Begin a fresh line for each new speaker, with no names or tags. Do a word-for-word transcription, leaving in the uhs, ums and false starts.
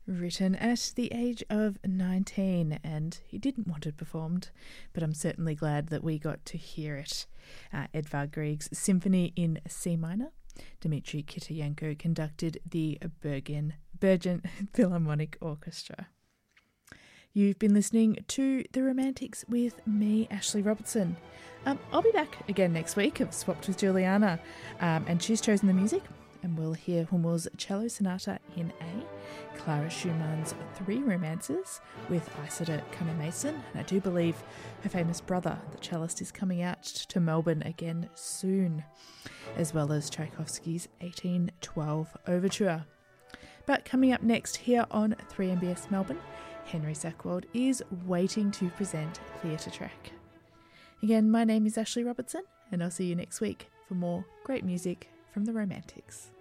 Written at the age of nineteen, and he didn't want it performed, but I'm certainly glad that we got to hear it. Uh, Edvard Grieg's Symphony in C minor. Dmitry Kitayenko conducted the Bergen, Bergen Philharmonic Orchestra. You've been listening to The Romantics with me, Ashley Robertson. Um, I'll be back again next week. I've swapped with Juliana, um, and she's chosen the music. And we'll hear Hummel's Cello Sonata in A, Clara Schumann's Three Romances with Isidor Kammermason, and I do believe her famous brother, the cellist, is coming out to Melbourne again soon, as well as Tchaikovsky's eighteen twelve Overture. But coming up next here on three M B S Melbourne, Henry Sackwald is waiting to present Theatre Track. Again, my name is Ashley Robertson, and I'll see you next week for more great music from the Romantics.